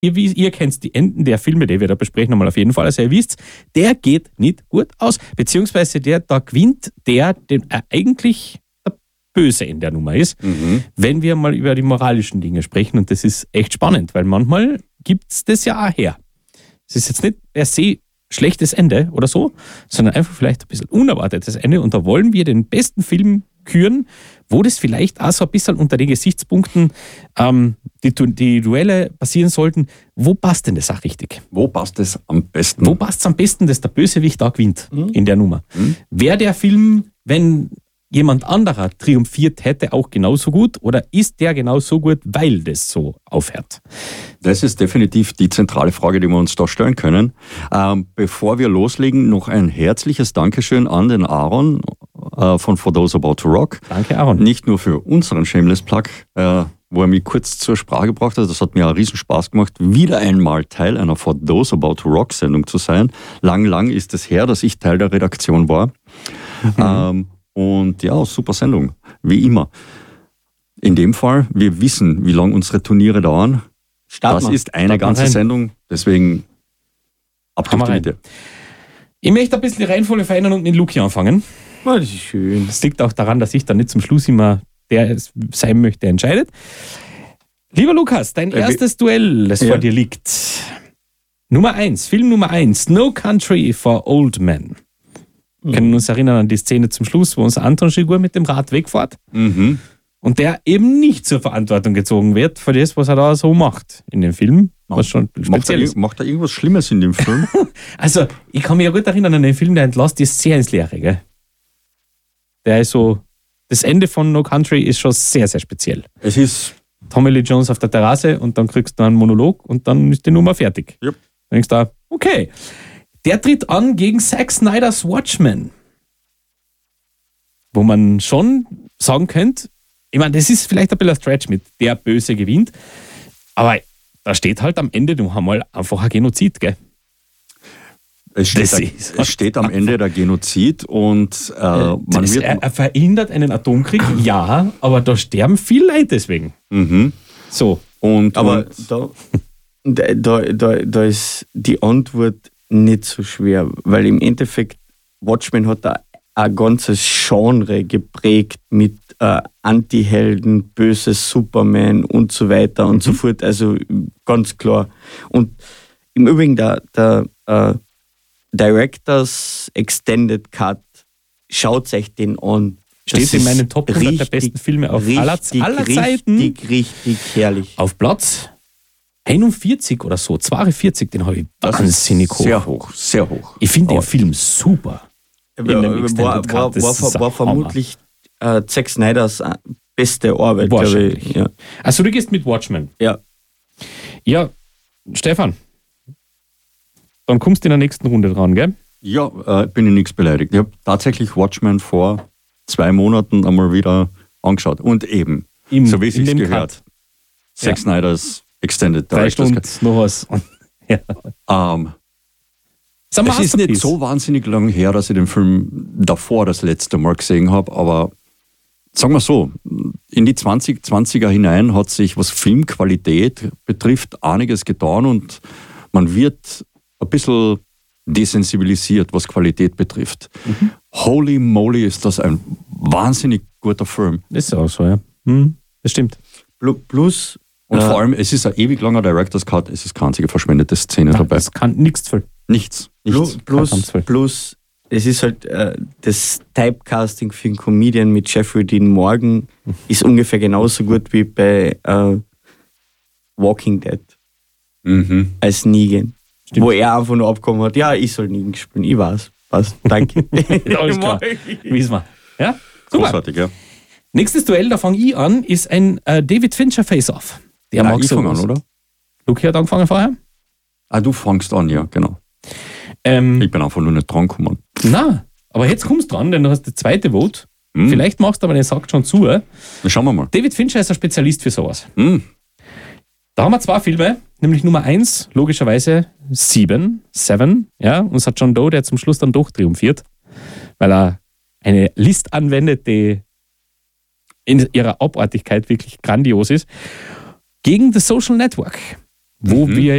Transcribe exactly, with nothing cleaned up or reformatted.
ihr, ihr kennt die Enden der Filme, die wir da besprechen, nochmal auf jeden Fall, also ihr wisst, der geht nicht gut aus, beziehungsweise der, da gewinnt der, den äh, eigentlich der Böse in der Nummer ist, mhm. wenn wir mal über die moralischen Dinge sprechen, und das ist echt spannend, weil manchmal gibt es das ja auch her. Es ist jetzt nicht per se schlechtes Ende oder so, sondern einfach vielleicht ein bisschen unerwartetes Ende, und da wollen wir den besten Film küren, wo das vielleicht auch so ein bisschen unter den Gesichtspunkten ähm, die, die Duelle passieren sollten. Wo passt denn das auch richtig? Wo passt es am besten? Wo passt es am besten, dass der Bösewicht da gewinnt mhm. in der Nummer? Mhm. Wäre der Film, wenn jemand anderer triumphiert hätte, auch genauso gut, oder ist der genauso gut, weil das so aufhört? Das ist definitiv die zentrale Frage, die wir uns da stellen können. Ähm, bevor wir loslegen, noch ein herzliches Dankeschön an den Aaron äh, von For Those About to Rock. Danke, Aaron. Nicht nur für unseren Shameless Plug, äh, wo er mich kurz zur Sprache gebracht hat. Das hat mir einen riesen Spaß gemacht, wieder einmal Teil einer For Those About to Rock Sendung zu sein. Lang, lang ist es her, dass ich Teil der Redaktion war. Mhm. Ähm, Und ja, super Sendung, wie immer. In dem Fall, wir wissen, wie lange unsere Turniere dauern. Start das mal. ist eine Start ganze Sendung, deswegen ab durch die Mitte. Ich möchte ein bisschen die Reihenfolge verändern und mit Luki anfangen. Oh, das ist schön. Das liegt auch daran, dass ich dann nicht zum Schluss immer der sein möchte, der entscheidet. Lieber Lukas, dein erstes Duell, das ja. vor dir liegt. Nummer eins, Film Nummer eins, No Country for Old Men. Wir können uns erinnern an die Szene zum Schluss, wo unser Anton Chigurh mit dem Rad wegfährt mhm. und der eben nicht zur Verantwortung gezogen wird für das, was er da so macht in dem Film. Was schon macht, er, macht er irgendwas Schlimmes in dem Film? Also, ich kann mich ja gut erinnern an den Film, der entlässt ist sehr ins Leere. Gell? Der ist so, das Ende von No Country ist schon sehr, sehr speziell. Es ist Tommy Lee Jones auf der Terrasse und dann kriegst du einen Monolog und dann ist die Nummer fertig. Yep. Dann denkst du, okay. Der tritt an gegen Zack Snyders Watchmen. Wo man schon sagen könnte, ich meine, das ist vielleicht ein bisschen ein Stretch mit der Böse gewinnt, aber da steht halt am Ende noch einmal einfach ein Genozid, gell? Es steht, ein, es steht am Ende der Genozid und äh, man das, wird... Er, er verhindert einen Atomkrieg, ja, aber da sterben viele Leute deswegen. Mhm. So. Und, aber und da, da, da, da ist die Antwort nicht so schwer, weil im Endeffekt Watchmen hat da ein ganzes Genre geprägt mit äh, Anti-Helden, böses Superman und so weiter und mhm. so fort, also ganz klar. Und im Übrigen der, der äh, Directors Extended Cut, schaut euch den an. Steht das in meinen Top hundert der besten Filme auf richtig, aller, aller Zeiten. Richtig, richtig herrlich. Auf Platz einundvierzig oder so, zweiundvierzig, den habe ich wahnsinnig hoch. Sehr hoch, sehr hoch. Ich finde den Film super. War, war, war, war, war vermutlich äh, Zack Snyders beste Arbeit, glaube ich. Ja. Also du gehst mit Watchmen? Ja. Ja, Stefan, dann kommst du in der nächsten Runde dran, gell? Ja, äh, bin ich nichts beleidigt. Ich habe tatsächlich Watchmen vor zwei Monaten einmal wieder angeschaut. Und eben, Im, so wie es sich gehört, Cut. Zack ja. Snyders Extended Drei Stunden noch was. ja. um, es ist nicht so wahnsinnig lang her, dass ich den Film davor das letzte Mal gesehen habe, aber sagen wir so, in die zwanzig zwanziger hinein hat sich, was Filmqualität betrifft, einiges getan und man wird ein bisschen desensibilisiert, was Qualität betrifft. Mhm. Holy moly, ist das ein wahnsinnig guter Film. Ist auch so, ja. Mhm. Das stimmt. Plus Und äh, vor allem, es ist ein ewig langer Director's Cut, es ist keine einzige verschwendete Szene nein, dabei. Es kann nichts für. Nichts. nichts. Plus, plus, plus, es ist halt äh, das Typecasting für einen Comedian mit Jeffrey Dean Morgan mhm. ist ungefähr genauso gut wie bei äh, Walking Dead mhm. als Negan. Stimmt. Wo er einfach nur abgekommen hat, ja, ich soll Negan spielen, ich weiß. Passt, danke. Alles klar, wissen wir. Ja? Super. Großartig, ja. Nächstes Duell, da fange ich an, ist ein äh, David Fincher Face-Off. Der ja, mag ich fange an, oder? Luki hat angefangen vorher? Ah, du fangst an, ja, genau. Ähm, ich bin einfach nur nicht dran gekommen. Na, aber jetzt kommst du dran, denn du hast das zweite Vote. Hm. Vielleicht machst du aber den Sack schon zu. Äh? Na, schauen wir mal. David Fincher ist ein Spezialist für sowas. Hm. Da haben wir zwei Filme, nämlich Nummer eins, logischerweise Sieben, Seven, ja, und es hat John Doe, der zum Schluss dann doch triumphiert, weil er eine List anwendet, die in ihrer Abartigkeit wirklich grandios ist, gegen The Social Network. wo mhm. wir